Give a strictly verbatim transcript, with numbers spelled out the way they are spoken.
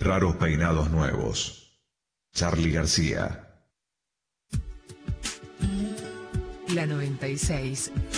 Raros peinados nuevos. Charly García. La noventa y seis